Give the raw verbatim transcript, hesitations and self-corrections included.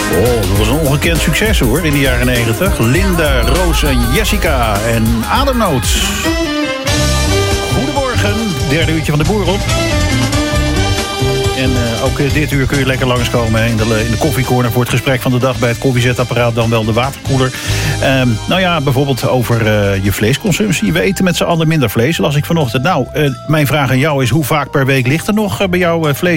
Oh, dat was een ongekend succes hoor, in de jaren negentig. Linda, Roos en Jessica en Adernoot. Goedemorgen, derde uurtje van de Boer op. En uh, ook uh, dit uur kun je lekker langskomen hè, in, de, in de koffiecorner voor het gesprek van de dag bij het koffiezetapparaat, dan wel de waterkoeler. Um, nou ja, bijvoorbeeld over uh, je vleesconsumptie. We eten met z'n allen minder vlees, las ik vanochtend. Nou, uh, mijn vraag aan jou is, hoe vaak per week ligt er nog uh, bij jou uh, vlees